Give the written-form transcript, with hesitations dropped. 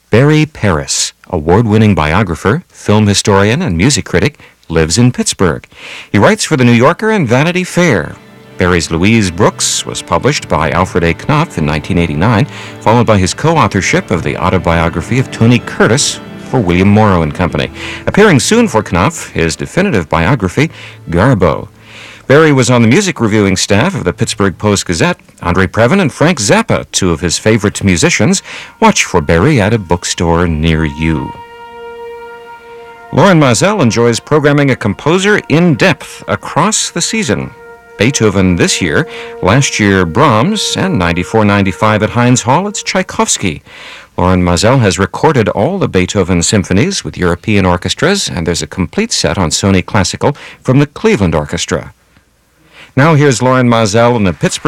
Barry Paris, award-winning biographer, film historian, and music critic, lives in Pittsburgh. He writes for The New Yorker and Vanity Fair. Barry's Louise Brooks was published by Alfred A. Knopf in 1989, followed by his co-authorship of the autobiography of Tony Curtis for William Morrow and Company. Appearing soon for Knopf, his definitive biography, Garbo. Barry was on the music reviewing staff of the Pittsburgh Post-Gazette. Andre Previn and Frank Zappa, two of his favorite musicians. Watch for Barry at a bookstore near you. Lauren Mazel enjoys programming a composer in depth across the season. Beethoven this year, last year Brahms, and 94-95 at Heinz Hall, it's Tchaikovsky. Lauren Mazel has recorded all the Beethoven symphonies with European orchestras, and there's a complete set on Sony Classical from the Cleveland Orchestra. Now here's Lauren Mazel in the Pittsburgh